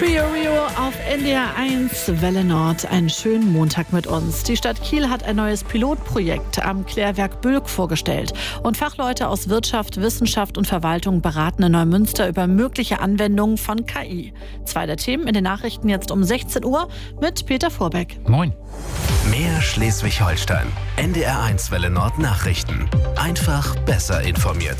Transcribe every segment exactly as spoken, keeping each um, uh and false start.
Trio Rio auf N D R eins Welle Nord. Einen schönen Montag mit uns. Die Stadt Kiel hat ein neues Pilotprojekt am Klärwerk Bülk vorgestellt. Und Fachleute aus Wirtschaft, Wissenschaft und Verwaltung beraten in Neumünster über mögliche Anwendungen von K I. Zwei der Themen in den Nachrichten jetzt um sechzehn Uhr mit Peter Vorbeck. Moin. Mehr Schleswig-Holstein. N D R eins Welle Nord Nachrichten. Einfach besser informiert.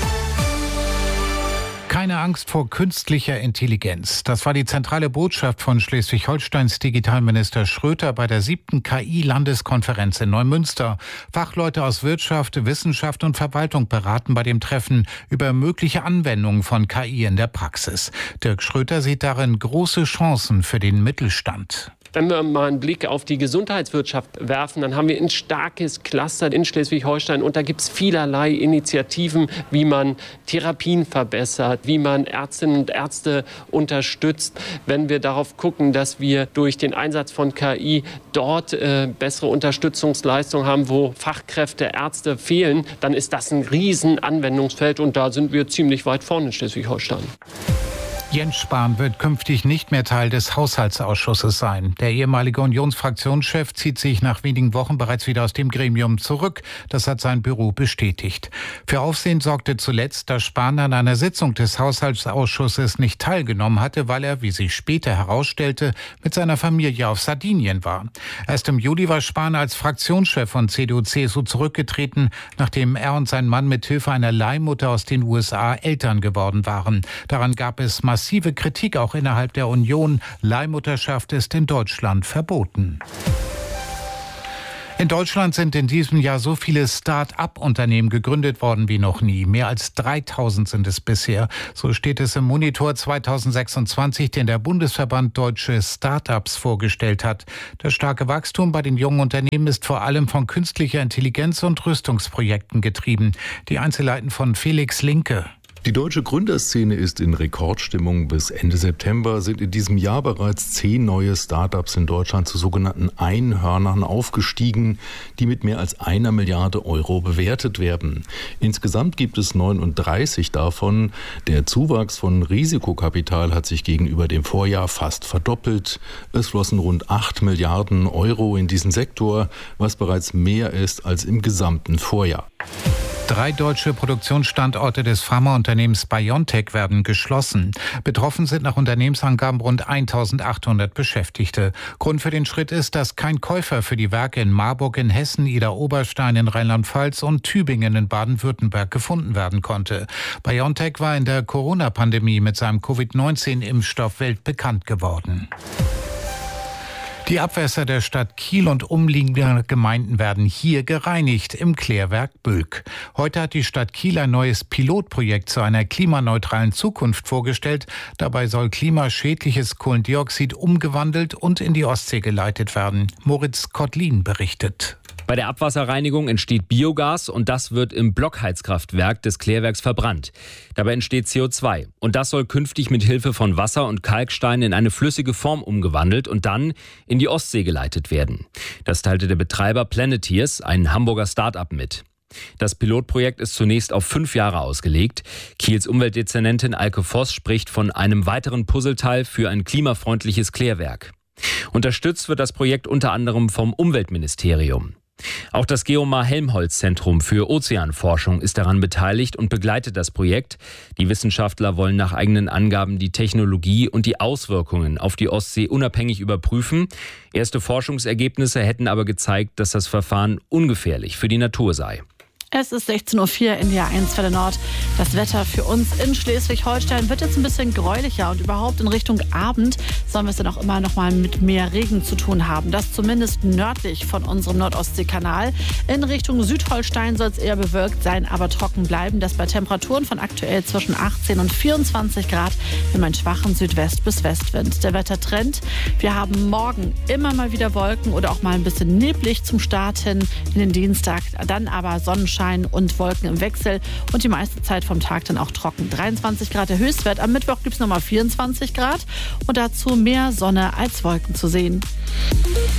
Keine Angst vor künstlicher Intelligenz. Das war die zentrale Botschaft von Schleswig-Holsteins Digitalminister Schröter bei der siebten K I-Landeskonferenz in Neumünster. Fachleute aus Wirtschaft, Wissenschaft und Verwaltung beraten bei dem Treffen über mögliche Anwendungen von K I in der Praxis. Dirk Schröter sieht darin große Chancen für den Mittelstand. Wenn wir mal einen Blick auf die Gesundheitswirtschaft werfen, dann haben wir ein starkes Cluster in Schleswig-Holstein und da gibt es vielerlei Initiativen, wie man Therapien verbessert, wie man Ärztinnen und Ärzte unterstützt. Wenn wir darauf gucken, dass wir durch den Einsatz von K I dort äh, bessere Unterstützungsleistungen haben, wo Fachkräfte, Ärzte fehlen, dann ist das ein riesen Anwendungsfeld und da sind wir ziemlich weit vorne in Schleswig-Holstein. Jens Spahn wird künftig nicht mehr Teil des Haushaltsausschusses sein. Der ehemalige Unionsfraktionschef zieht sich nach wenigen Wochen bereits wieder aus dem Gremium zurück. Das hat sein Büro bestätigt. Für Aufsehen sorgte zuletzt, dass Spahn an einer Sitzung des Haushaltsausschusses nicht teilgenommen hatte, weil er, wie sich später herausstellte, mit seiner Familie auf Sardinien war. Erst im Juli war Spahn als Fraktionschef von C D U C S U zurückgetreten, nachdem er und sein Mann mit Hilfe einer Leihmutter aus den U S A Eltern geworden waren. Daran gab es massive Kritik auch innerhalb der Union. Leihmutterschaft ist in Deutschland verboten. In Deutschland sind in diesem Jahr so viele Start-up-Unternehmen gegründet worden wie noch nie. Mehr als dreitausend sind es bisher. So steht es im Monitor zweitausendsechsundzwanzig, den der Bundesverband Deutsche Start-ups vorgestellt hat. Das starke Wachstum bei den jungen Unternehmen ist vor allem von künstlicher Intelligenz und Rüstungsprojekten getrieben. Die Einzelheiten von Felix Linke. Die deutsche Gründerszene ist in Rekordstimmung. Bis Ende September sind in diesem Jahr bereits zehn neue Startups in Deutschland zu sogenannten Einhörnern aufgestiegen, die mit mehr als einer Milliarde Euro bewertet werden. Insgesamt gibt es neununddreißig davon. Der Zuwachs von Risikokapital hat sich gegenüber dem Vorjahr fast verdoppelt. Es flossen rund acht Milliarden Euro in diesen Sektor, was bereits mehr ist als im gesamten Vorjahr. Drei deutsche Produktionsstandorte des Pharmaunternehmens BioNTech werden geschlossen. Betroffen sind nach Unternehmensangaben rund eintausendachthundert Beschäftigte. Grund für den Schritt ist, dass kein Käufer für die Werke in Marburg in Hessen, Idar-Oberstein in Rheinland-Pfalz und Tübingen in Baden-Württemberg gefunden werden konnte. BioNTech war in der Corona-Pandemie mit seinem Covid neunzehn Impfstoff weltbekannt geworden. Die Abwässer der Stadt Kiel und umliegender Gemeinden werden hier gereinigt im Klärwerk Bülk. Heute hat die Stadt Kiel ein neues Pilotprojekt zu einer klimaneutralen Zukunft vorgestellt. Dabei soll klimaschädliches Kohlendioxid umgewandelt und in die Ostsee geleitet werden. Moritz Kottlin berichtet. Bei der Abwasserreinigung entsteht Biogas und das wird im Blockheizkraftwerk des Klärwerks verbrannt. Dabei entsteht C O zwei und das soll künftig mit Hilfe von Wasser und Kalkstein in eine flüssige Form umgewandelt und dann in die Ostsee geleitet werden. Das teilte der Betreiber Planeteers, ein Hamburger Start-up, mit. Das Pilotprojekt ist zunächst auf fünf Jahre ausgelegt. Kiels Umweltdezernentin Alke Voss spricht von einem weiteren Puzzleteil für ein klimafreundliches Klärwerk. Unterstützt wird das Projekt unter anderem vom Umweltministerium. Auch das Geomar-Helmholtz-Zentrum für Ozeanforschung ist daran beteiligt und begleitet das Projekt. Die Wissenschaftler wollen nach eigenen Angaben die Technologie und die Auswirkungen auf die Ostsee unabhängig überprüfen. Erste Forschungsergebnisse hätten aber gezeigt, dass das Verfahren ungefährlich für die Natur sei. Es ist sechzehn Uhr vier in N D R eins Welle Nord. Das Wetter für uns in Schleswig-Holstein wird jetzt ein bisschen gräulicher und überhaupt in Richtung Abend sollen wir es dann auch immer noch mal mit mehr Regen zu tun haben. Das zumindest nördlich von unserem Nordostseekanal. In Richtung Südholstein soll es eher bewölkt sein, aber trocken bleiben. Das bei Temperaturen von aktuell zwischen achtzehn und vierundzwanzig Grad mit einem schwachen Südwest- bis Westwind. Der Wettertrend: Wir haben morgen immer mal wieder Wolken oder auch mal ein bisschen neblig zum Start hin in den Dienstag. Dann aber Sonnenschein und Wolken im Wechsel und die meiste Zeit vom Tag dann auch trocken. dreiundzwanzig Grad der Höchstwert. Am Mittwoch gibt es nochmal vierundzwanzig Grad und dazu mehr Sonne als Wolken zu sehen.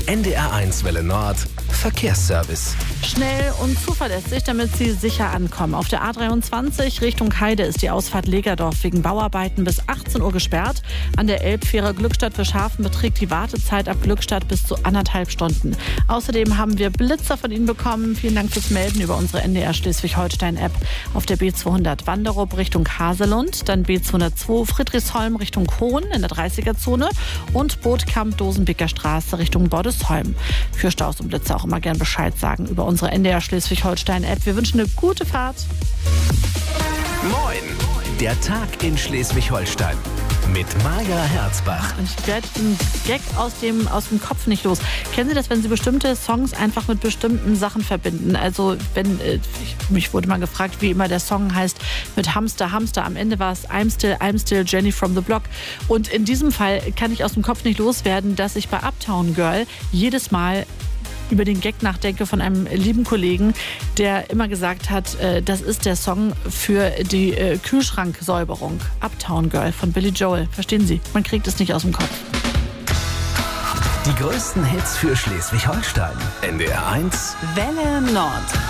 N D R eins Welle Nord Verkehrsservice. Schnell und zuverlässig, damit Sie sicher ankommen. Auf der A dreiundzwanzig Richtung Heide ist die Ausfahrt Legerdorf wegen Bauarbeiten bis achtzehn Uhr gesperrt. An der Elbfähre Glückstadt-Fischhafen beträgt die Wartezeit ab Glückstadt bis zu anderthalb Stunden. Außerdem haben wir Blitzer von Ihnen bekommen. Vielen Dank fürs Melden über unsere N D R Schleswig-Holstein-App. Auf der B zweihundert Wanderup Richtung Haselund, dann B zweihundertzwei Friedrichsholm Richtung Hohn in der dreißiger-Zone und Bootkamp-Dosenbeker Straße Richtung Bordesholm. Für Staus und Blitzer auch immer gern Bescheid sagen über unsere N D R Schleswig-Holstein-App. Wir wünschen eine gute Fahrt. Moin, der Tag in Schleswig-Holstein mit Maja Herzbach. Und ich werde den Gag aus dem, aus dem Kopf nicht los. Kennen Sie das, wenn Sie bestimmte Songs einfach mit bestimmten Sachen verbinden? Also wenn, äh, ich, mich wurde mal gefragt, wie immer der Song heißt, mit Hamster, Hamster. Am Ende war es I'm Still, I'm Still Jenny from the Block. Und in diesem Fall kann ich aus dem Kopf nicht loswerden, dass ich bei Uptown Girl jedes Mal über den Gag nachdenke von einem lieben Kollegen, der immer gesagt hat, äh, das ist der Song für die äh, Kühlschranksäuberung. Uptown Girl von Billy Joel. Verstehen Sie? Man kriegt es nicht aus dem Kopf. Die größten Hits für Schleswig-Holstein. N D R eins Welle Nord.